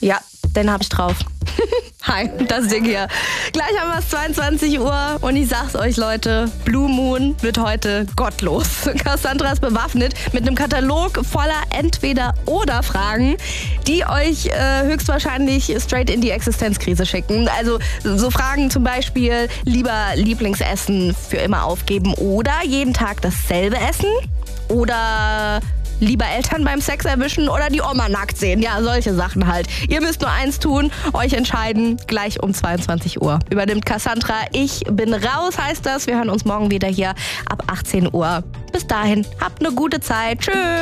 Ja, den hab ich drauf. Hi, das Ding hier. Gleich haben wir es 22 Uhr und ich sag's euch, Leute, Blue Moon wird heute gottlos. Cassandra ist bewaffnet mit einem Katalog voller Entweder-Oder-Fragen, die euch höchstwahrscheinlich straight in die Existenzkrise schicken. Also so Fragen zum Beispiel, lieber Lieblingsessen für immer aufgeben oder jeden Tag dasselbe essen oder lieber Eltern beim Sex erwischen oder die Oma nackt sehen. Ja, solche Sachen halt. Ihr müsst nur eins tun, euch entscheiden. Gleich um 22 Uhr übernimmt Cassandra. Ich bin raus, heißt das. Wir hören uns morgen wieder hier ab 18 Uhr. Bis dahin, habt eine gute Zeit. Tschüss.